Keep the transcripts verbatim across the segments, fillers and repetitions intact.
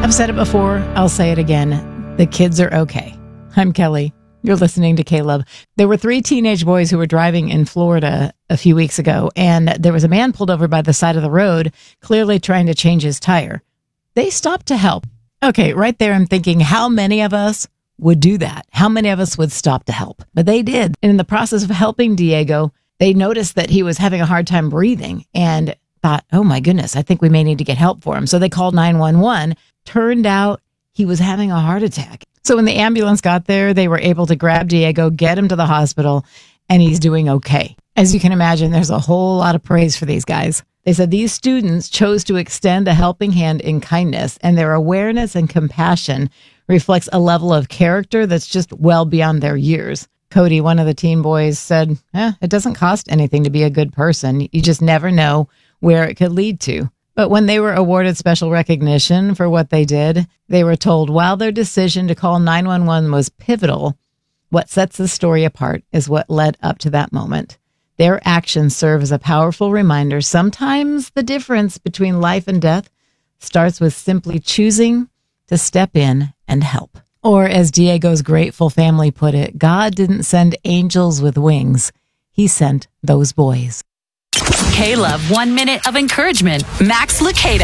I've said it before, I'll say it again. The kids are okay. I'm Kelly. You're listening to K-Love. There were three teenage boys who were driving in Florida a few weeks ago, and there was a man pulled over by the side of the road, clearly trying to change his tire. They stopped to help. Okay, right there I'm thinking, how many of us would do that? How many of us would stop to help? But they did. And in the process of helping Diego, they noticed that he was having a hard time breathing and thought, oh my goodness, I think we may need to get help for him. So they called nine one one. Turned out he was having a heart attack. So when the ambulance got there, they were able to grab Diego, get him to the hospital, and he's doing okay. As you can imagine, there's a whole lot of praise for these guys. They said these students chose to extend a helping hand in kindness, and their awareness and compassion reflects a level of character that's just well beyond their years. Cody, one of the teen boys, said, eh, it doesn't cost anything to be a good person. You just never know where it could lead to. But when they were awarded special recognition for what they did, they were told while their decision to call nine one one was pivotal, what sets the story apart is what led up to that moment. Their actions serve as a powerful reminder. Sometimes the difference between life and death starts with simply choosing to step in and help. Or as Diego's grateful family put it, God didn't send angels with wings. He sent those boys. K-Love, one minute of encouragement. Max Lucado.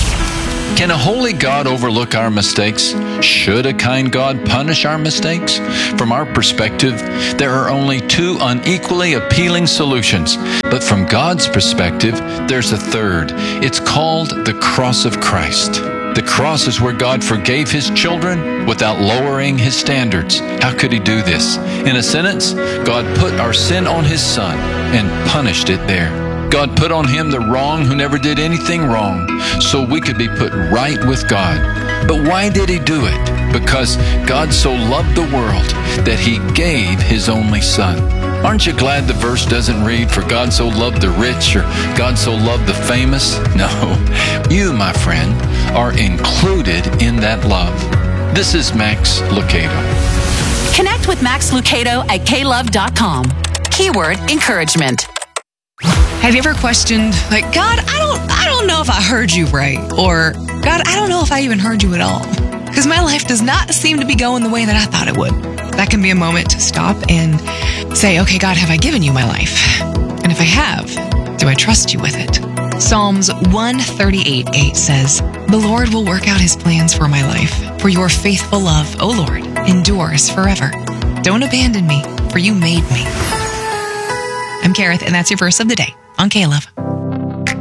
Can a holy God overlook our mistakes? Should a kind God punish our mistakes? From our perspective, there are only two unequally appealing solutions. But from God's perspective, there's a third. It's called the cross of Christ. The cross is where God forgave His children without lowering His standards. How could He do this? In a sentence, God put our sin on His Son and punished it there. God put on Him the wrong who never did anything wrong, so we could be put right with God. But why did He do it? Because God so loved the world that He gave His only Son. Aren't you glad the verse doesn't read, for God so loved the rich, or God so loved the famous? No, you, my friend, are included in that love. This is Max Lucado. Connect with Max Lucado at K love dot com. Keyword encouragement. Have you ever questioned, like, God, I don't I don't know if I heard you right, or God, I don't know if I even heard you at all, because my life does not seem to be going the way that I thought it would. That can be a moment to stop and say, okay, God, have I given you my life? And if I have, do I trust you with it? Psalms one thirty-eight eight says, the Lord will work out His plans for my life, for your faithful love, O Lord, endures forever. Don't abandon me, for you made me. I'm Kareth, and that's your verse of the day on K-Love.